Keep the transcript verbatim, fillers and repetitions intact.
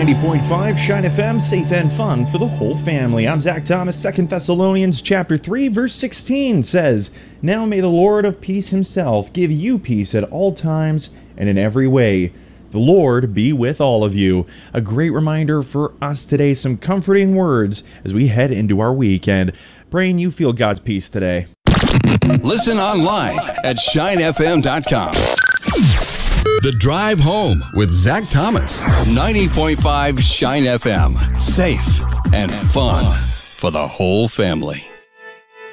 ninety point five Shine F M, safe and fun for the whole family. I'm Zach Thomas. Second Thessalonians chapter three, verse sixteen says, "Now may the Lord of peace himself give you peace at all times and in every way. The Lord be with all of you." A great reminder for us today, some comforting words as we head into our weekend. Praying you feel God's peace today. Listen online at shine f m dot com. The Drive Home with Zach Thomas. ninety point five Shine F M. Safe and fun for the whole family.